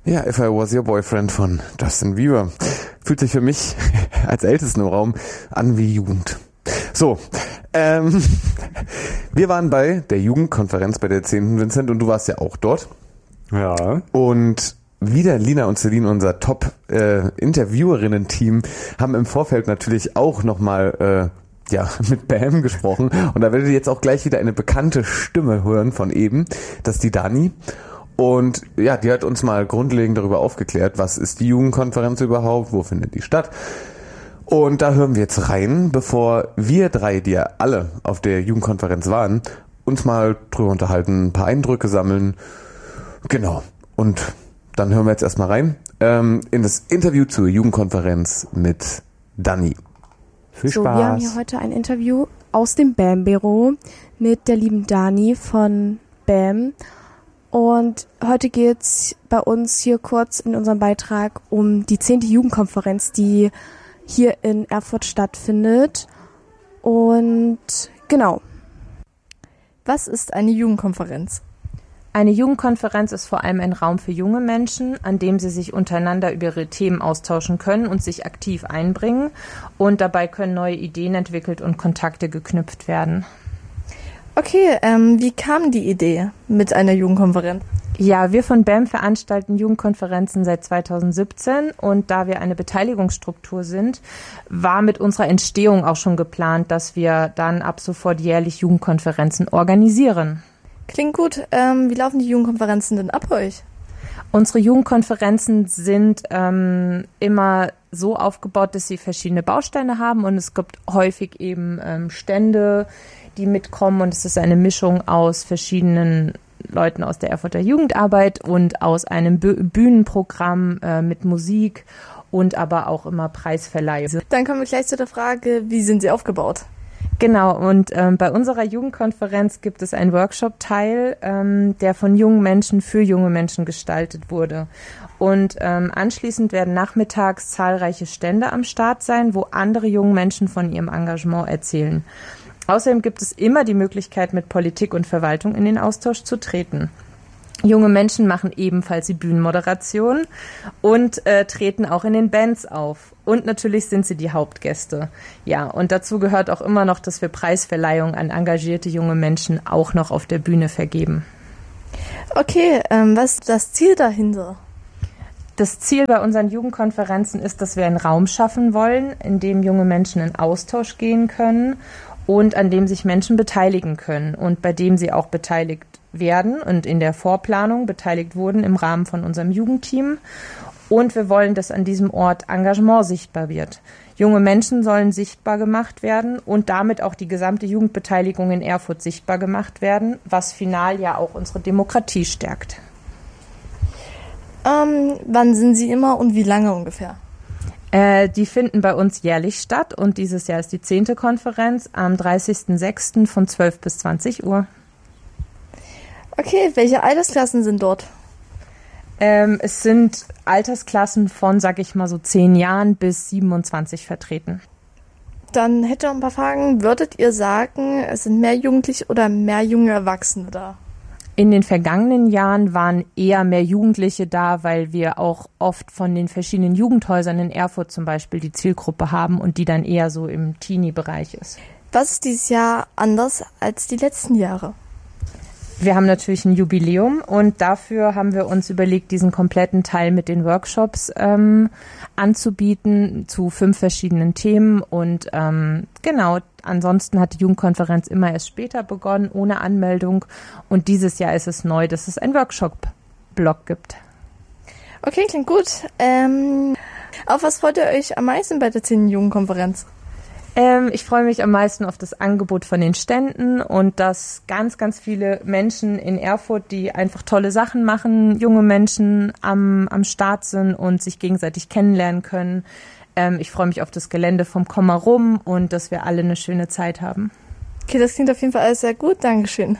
Ja, If I Was Your Boyfriend von Justin Bieber. Fühlt sich für mich als Ältesten im Raum an wie Jugend. So, wir waren bei der Jugendkonferenz bei der 10. Vincent und du warst ja auch dort. Ja. Und wieder Lina und Celine, unser Top-Interviewerinnen-Team, haben im Vorfeld natürlich auch nochmal mit Bam gesprochen. Und da werdet ihr jetzt auch gleich wieder eine bekannte Stimme hören von eben. Das ist die Dani. Und ja, die hat uns mal grundlegend darüber aufgeklärt, was ist die Jugendkonferenz überhaupt, wo findet die statt. Und da hören wir jetzt rein, bevor wir drei, die ja alle auf der Jugendkonferenz waren, uns mal drüber unterhalten, ein paar Eindrücke sammeln. Genau. Und dann hören wir jetzt erstmal rein in das Interview zur Jugendkonferenz mit Dani. Viel Spaß. So, wir haben hier heute ein Interview aus dem BAM-Büro mit der lieben Dani von BAM. Und heute geht's bei uns hier kurz in unserem Beitrag um die 10. Jugendkonferenz, die hier in Erfurt stattfindet. Und genau. Was ist eine Jugendkonferenz? Eine Jugendkonferenz ist vor allem ein Raum für junge Menschen, an dem sie sich untereinander über ihre Themen austauschen können und sich aktiv einbringen. Und dabei können neue Ideen entwickelt und Kontakte geknüpft werden. Okay, wie kam die Idee mit einer Jugendkonferenz? Ja, wir von BAM veranstalten Jugendkonferenzen seit 2017 und da wir eine Beteiligungsstruktur sind, war mit unserer Entstehung auch schon geplant, dass wir dann ab sofort jährlich Jugendkonferenzen organisieren. Klingt gut. Wie laufen die Jugendkonferenzen denn ab bei euch? Unsere Jugendkonferenzen sind immer so aufgebaut, dass sie verschiedene Bausteine haben und es gibt häufig eben Stände, die mitkommen und es ist eine Mischung aus verschiedenen Leuten aus der Erfurter Jugendarbeit und aus einem Bühnenprogramm mit Musik und aber auch immer Preisverleihung. Dann kommen wir gleich zu der Frage, wie sind sie aufgebaut? Genau, und bei unserer Jugendkonferenz gibt es einen Workshop-Teil, der von jungen Menschen für junge Menschen gestaltet wurde. Und anschließend werden nachmittags zahlreiche Stände am Start sein, wo andere junge Menschen von ihrem Engagement erzählen. Außerdem gibt es immer die Möglichkeit, mit Politik und Verwaltung in den Austausch zu treten. Junge Menschen machen ebenfalls die Bühnenmoderation und treten auch in den Bands auf. Und natürlich sind sie die Hauptgäste. Ja, und dazu gehört auch immer noch, dass wir Preisverleihungen an engagierte junge Menschen auch noch auf der Bühne vergeben. Okay, was ist das Ziel dahinter? Das Ziel bei unseren Jugendkonferenzen ist, dass wir einen Raum schaffen wollen, in dem junge Menschen in Austausch gehen können und an dem sich Menschen beteiligen können und bei dem sie auch beteiligt werden und in der Vorplanung beteiligt wurden im Rahmen von unserem Jugendteam. Und wir wollen, dass an diesem Ort Engagement sichtbar wird. Junge Menschen sollen sichtbar gemacht werden und damit auch die gesamte Jugendbeteiligung in Erfurt sichtbar gemacht werden, was final ja auch unsere Demokratie stärkt. Wann sind sie immer und wie lange ungefähr? Die finden bei uns jährlich statt und dieses Jahr ist die 10. Konferenz am 30.06. von 12 bis 20 Uhr. Okay, welche Altersklassen sind dort? Es sind Altersklassen von, sag ich mal, so 10 Jahren bis 27 vertreten. Dann hätte ich noch ein paar Fragen. Würdet ihr sagen, es sind mehr Jugendliche oder mehr junge Erwachsene da? In den vergangenen Jahren waren eher mehr Jugendliche da, weil wir auch oft von den verschiedenen Jugendhäusern in Erfurt zum Beispiel die Zielgruppe haben und die dann eher so im Teenie-Bereich ist. Was ist dieses Jahr anders als die letzten Jahre? Wir haben natürlich ein Jubiläum und dafür haben wir uns überlegt, diesen kompletten Teil mit den Workshops anzubieten zu 5 verschiedenen Themen und genau, ansonsten hat die Jugendkonferenz immer erst später begonnen, ohne Anmeldung und dieses Jahr ist es neu, dass es einen Workshop-Block gibt. Okay, klingt gut. Auf was freut ihr euch am meisten bei der 10. Jugendkonferenz? Ich freue mich am meisten auf das Angebot von den Ständen und dass ganz, ganz viele Menschen in Erfurt, die einfach tolle Sachen machen, junge Menschen am Start sind und sich gegenseitig kennenlernen können. Ich freue mich auf das Gelände vom Komma rum und dass wir alle eine schöne Zeit haben. Okay, das klingt auf jeden Fall alles sehr gut. Dankeschön.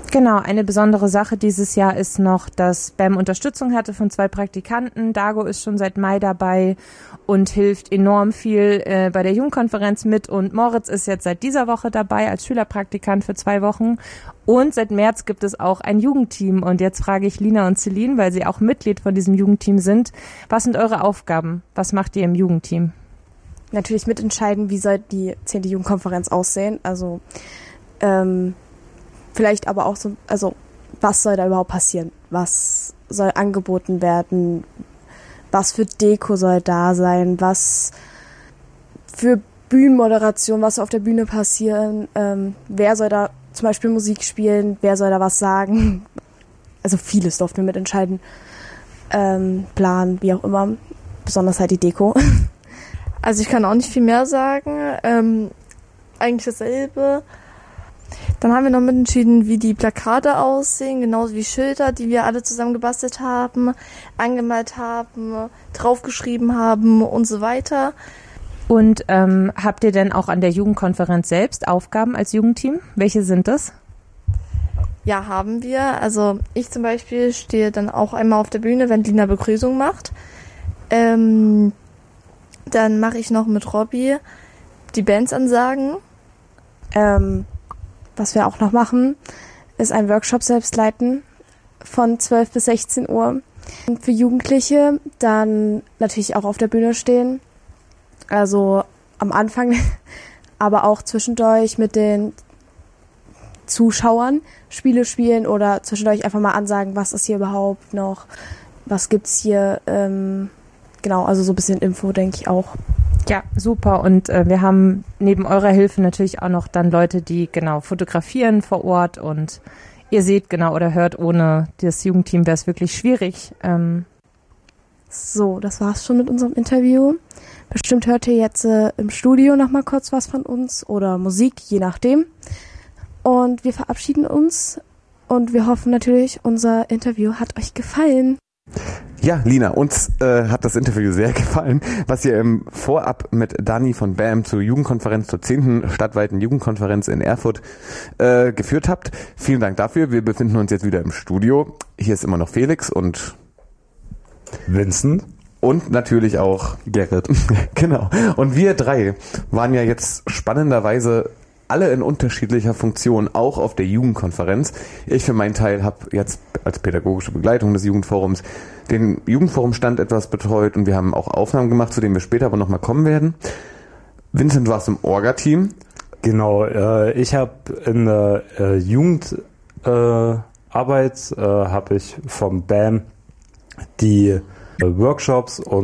Genau, eine besondere Sache dieses Jahr ist noch, dass BAM Unterstützung hatte von 2 Praktikanten. Dago ist schon seit Mai dabei und hilft enorm viel bei der Jugendkonferenz mit. Und Moritz ist jetzt seit dieser Woche dabei als Schülerpraktikant für 2 Wochen. Und seit März gibt es auch ein Jugendteam. Und jetzt frage ich Lina und Celine, weil sie auch Mitglied von diesem Jugendteam sind. Was sind eure Aufgaben? Was macht ihr im Jugendteam? Natürlich mitentscheiden, wie soll die 10. Jugendkonferenz aussehen. Also vielleicht aber auch so, also was soll da überhaupt passieren? Was soll angeboten werden? Was für Deko soll da sein? Was für Bühnenmoderation, was soll auf der Bühne passieren? Wer soll da zum Beispiel Musik spielen? Wer soll da was sagen? Also vieles durften wir mitentscheiden. Plan, wie auch immer. Besonders halt die Deko. Also ich kann auch nicht viel mehr sagen. Eigentlich dasselbe. Dann haben wir noch mitentschieden, wie die Plakate aussehen, genauso wie Schilder, die wir alle zusammen gebastelt haben, angemalt haben, draufgeschrieben haben und so weiter. Und habt ihr denn auch an der Jugendkonferenz selbst Aufgaben als Jugendteam? Welche sind das? Ja, haben wir. Also ich zum Beispiel stehe dann auch einmal auf der Bühne, wenn Lina Begrüßung macht. Dann mache ich noch mit Robby die Bands ansagen. Was wir auch noch machen, ist einen Workshop selbst leiten von 12 bis 16 Uhr. Und für Jugendliche dann natürlich auch auf der Bühne stehen. Also am Anfang, aber auch zwischendurch mit den Zuschauern Spiele spielen oder zwischendurch einfach mal ansagen, was ist hier überhaupt noch, was gibt's hier. Genau, also so ein bisschen Info, denke ich auch. Ja, super. Und wir haben neben eurer Hilfe natürlich auch noch dann Leute, die genau fotografieren vor Ort. Und ihr seht genau oder hört, ohne das Jugendteam wäre es wirklich schwierig. So, das war's schon mit unserem Interview. Bestimmt hört ihr jetzt im Studio noch mal kurz was von uns oder Musik, je nachdem. Und wir verabschieden uns und wir hoffen natürlich, unser Interview hat euch gefallen. Ja, Lina, uns hat das Interview sehr gefallen, was ihr im Vorab mit Dani von BAM zur Jugendkonferenz, zur 10. stadtweiten Jugendkonferenz in Erfurt geführt habt. Vielen Dank dafür. Wir befinden uns jetzt wieder im Studio. Hier ist immer noch Felix und Vincent. Und natürlich auch Gerrit. Genau. Und wir 3 waren ja jetzt spannenderweise alle in unterschiedlicher Funktion, auch auf der Jugendkonferenz. Ich für meinen Teil habe jetzt als pädagogische Begleitung des Jugendforums den Jugendforumstand etwas betreut und wir haben auch Aufnahmen gemacht, zu denen wir später aber nochmal kommen werden. Vincent, du warst im Orga-Team. Genau, ich habe in der Jugendarbeit habe ich vom BAM die Workshops und